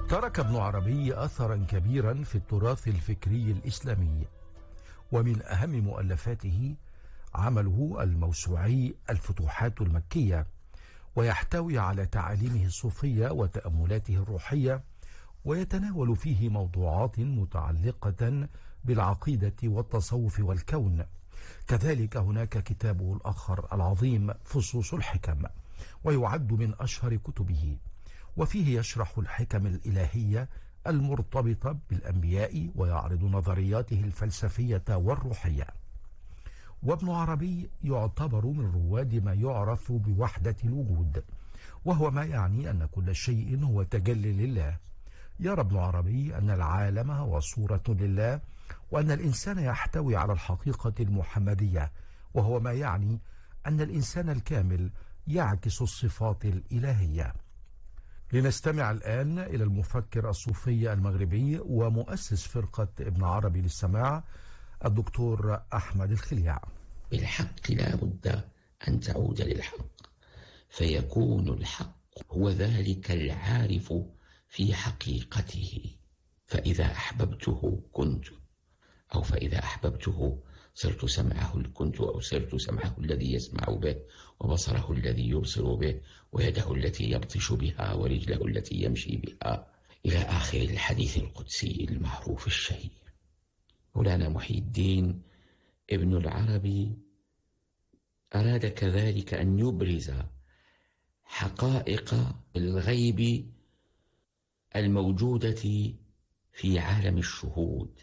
ترك ابن عربي أثرا كبيرا في التراث الفكري الإسلامي، ومن أهم مؤلفاته عمله الموسوعي الفتوحات المكية، ويحتوي على تعاليمه الصوفية وتأملاته الروحية، ويتناول فيه موضوعات متعلقة بالعقيدة والتصوف والكون. كذلك هناك كتابه الآخر العظيم فصوص الحكم، ويعد من أشهر كتبه، وفيه يشرح الحكم الإلهية المرتبطة بالأنبياء ويعرض نظرياته الفلسفية والروحية. وابن عربي يعتبر من رواد ما يعرف بوحدة الوجود، وهو ما يعني أن كل شيء هو تجلي لله. يرى ابن عربي أن العالم هو صورة لله، وأن الإنسان يحتوي على الحقيقة المحمدية، وهو ما يعني أن الإنسان الكامل يعكس الصفات الإلهية. لنستمع الآن إلى المفكر الصوفي المغربي ومؤسس فرقة ابن عربي للسماع، الدكتور أحمد الخليع. بالحق لا بد أن تعود للحق، فيكون الحق هو ذلك العارف في حقيقته، فإذا أحببته كنت، أو فإذا أحببته صرت سمعه كنت، أو صرت سمعه الذي يسمع به، وبصره الذي يبصر به، ويده التي يبطش بها، ورجله التي يمشي بها، إلى آخر الحديث القدسي المعروف الشهير. مولانا محي الدين ابن العربي أراد كذلك أن يبرز حقائق الغيب الموجودة في عالم الشهود،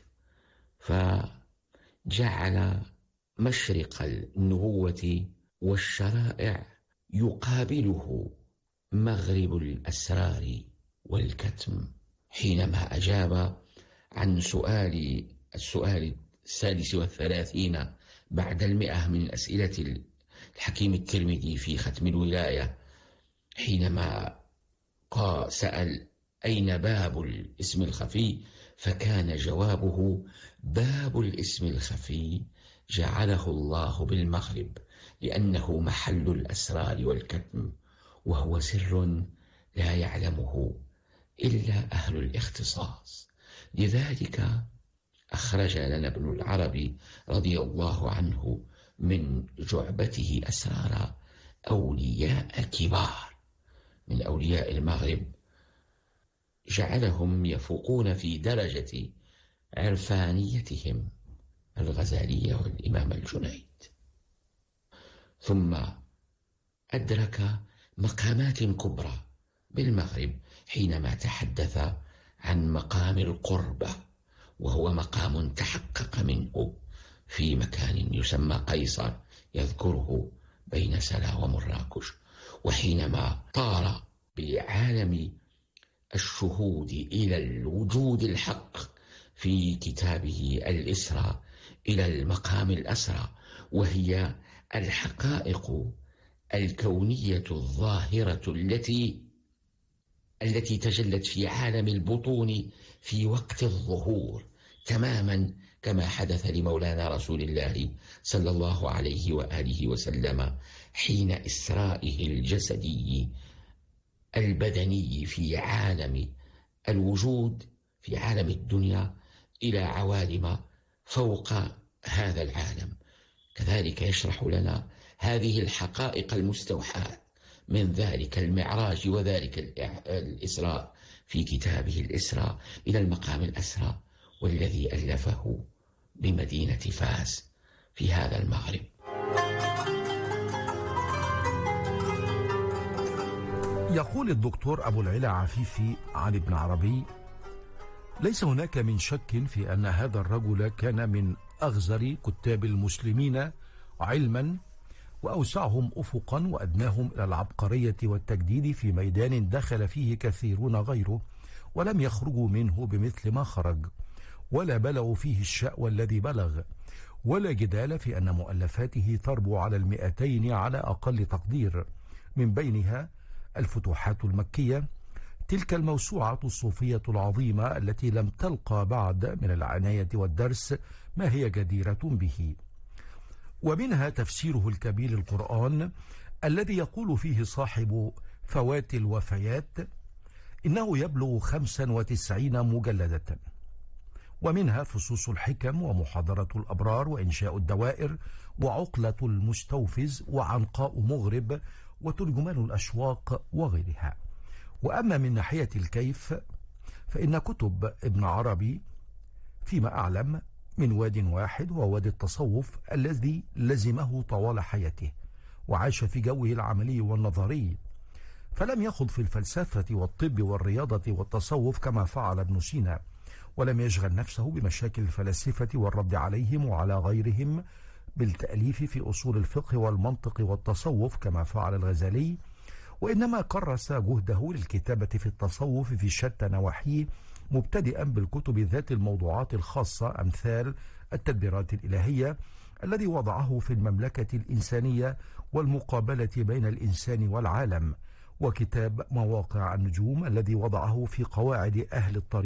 فجعل مشرق النبوة والشرائع يقابله مغرب الأسرار والكتم، حينما أجاب عن السؤال 36 بعد 100 من أسئلة الحكيم الترمذي في ختم الولاية، حينما سأل أين باب الاسم الخفي، فكان جوابه باب الاسم الخفي جعله الله بالمغرب، لأنه محل الأسرار والكتم، وهو سر لا يعلمه إلا أهل الاختصاص. لذلك أخرج لنا ابن العربي رضي الله عنه من جعبته أسرار أولياء كبار من أولياء المغرب، جعلهم يفوقون في درجة عرفانيتهم الغزالية والإمام الجنيد. ثم أدرك مقامات كبرى بالمغرب حينما تحدث عن مقام القربة، وهو مقام تحقق منه في مكان يسمى قيصر، يذكره بين سلا ومراكش. وحينما طار بعالم الشهود إلى الوجود الحق في كتابه الإسراء إلى المقام الأسرى، وهي الحقائق الكونية الظاهرة التي تجلت في عالم البطون في وقت الظهور، تماما كما حدث لمولانا رسول الله صلى الله عليه وآله وسلم حين إسرائه الجسدي البدني في عالم الوجود، في عالم الدنيا، إلى عوالم فوق هذا العالم. كذلك يشرح لنا هذه الحقائق المستوحاة من ذلك المعراج وذلك الإسراء في كتابه الإسراء إلى المقام الأسرى، والذي ألفه بمدينة فاس في هذا المغرب. يقول الدكتور أبو العلا عفيفي عن ابن عربي: ليس هناك من شك في أن هذا الرجل كان من أغزر كتاب المسلمين علما، وأوسعهم أفقا، وأدناهم إلى العبقرية والتجديد في ميدان دخل فيه كثيرون غيره ولم يخرجوا منه بمثل ما خرج، ولا بلغوا فيه الشأو الذي بلغ، ولا جدال في أن مؤلفاته تربو على 200 على أقل تقدير، من بينها الفتوحات المكية، تلك الموسوعة الصوفية العظيمة التي لم تلقى بعد من العناية والدرس ما هي جديرة به، ومنها تفسيره الكبير القرآن الذي يقول فيه صاحب فوات الوفيات: إنه يبلغ 95 مجلدة، ومنها فصوص الحكم ومحاضرة الأبرار وإنشاء الدوائر وعقلة المستوفز وعنقاء مغرب وترجمان الأشواق وغيرها. وأما من ناحية الكيف فإن كتب ابن عربي فيما أعلم من واد واحد، وهو واد التصوف الذي لزمه طوال حياته وعاش في جوه العملي والنظري، فلم يخض في الفلسفة والطب والرياضة والتصوف كما فعل ابن سينا، ولم يشغل نفسه بمشاكل الفلاسفة والرد عليهم وعلى غيرهم بالتأليف في أصول الفقه والمنطق والتصوف كما فعل الغزالي، وإنما كرس جهده للكتابة في التصوف في شتى نواحيه، مبتدئا بالكتب ذات الموضوعات الخاصة أمثال التدبيرات الإلهية الذي وضعه في المملكة الإنسانية والمقابلة بين الإنسان والعالم، وكتاب مواقع النجوم الذي وضعه في قواعد أهل الطريق